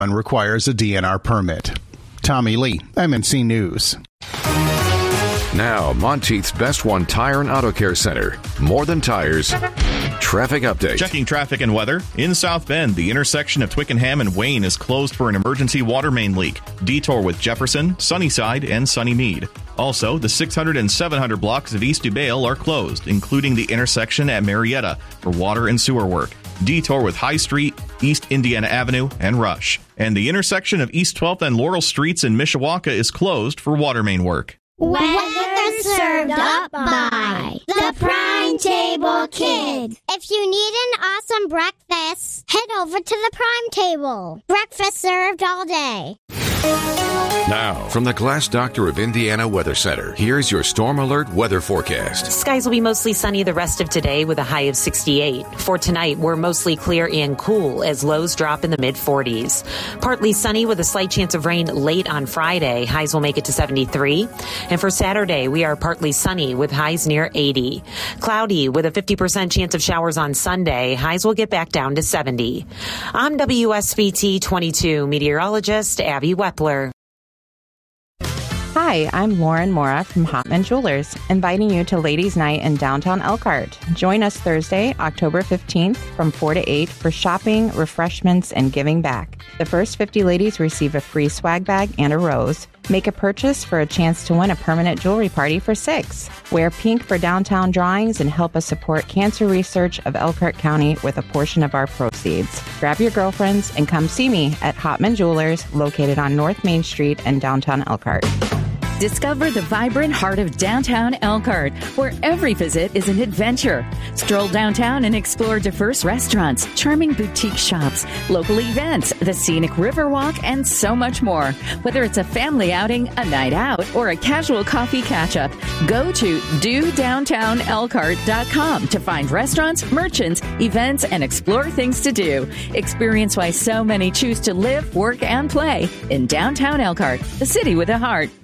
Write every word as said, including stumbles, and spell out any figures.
and requires a D N R permit. Tommy Lee, M N C News. Now, Monteith's Best One Tire and Auto Care Center. More than tires. Traffic update. Checking traffic and weather. In South Bend, the intersection of Twickenham and Wayne is closed for an emergency water main leak. Detour with Jefferson, Sunnyside, and Sunnymead. Also, the six hundred and seven hundred blocks of East DuBail are closed, including the intersection at Marietta for water and sewer work. Detour with High Street, East Indiana Avenue, and Rush. And the intersection of East twelfth and Laurel Streets in Mishawaka is closed for water main work. Weather served up by the Prime Table Kid. If you need an awesome breakfast, head over to the Prime Table. Breakfast served all day. Now, from the Glass Doctor of Indiana Weather Center, here's your Storm Alert weather forecast. Skies will be mostly sunny the rest of today with a high of sixty-eight. For tonight, we're mostly clear and cool as lows drop in the mid forties. Partly sunny with a slight chance of rain late on Friday. Highs will make it to seventy-three. And for Saturday, we are partly sunny with highs near eighty. Cloudy with a fifty percent chance of showers on Sunday. Highs will get back down to seventy. I'm W S B T twenty-two meteorologist Abby Wepler. Hi, I'm Lauren Mora from Hopman Jewelers, inviting you to Ladies' Night in downtown Elkhart. Join us Thursday, October fifteenth from four to eight for shopping, refreshments, and giving back. The first fifty ladies receive a free swag bag and a rose. Make a purchase for a chance to win a permanent jewelry party for six. Wear pink for downtown drawings and help us support cancer research of Elkhart County with a portion of our proceeds. Grab your girlfriends and come see me at Hopman Jewelers, located on North Main Street in downtown Elkhart. Discover the vibrant heart of downtown Elkhart, where every visit is an adventure. Stroll downtown and explore diverse restaurants, charming boutique shops, local events, the scenic Riverwalk, and so much more. Whether it's a family outing, a night out, or a casual coffee catch-up, go to do downtown elkhart dot com to find restaurants, merchants, events, and explore things to do. Experience why so many choose to live, work, and play in downtown Elkhart, the city with a heart.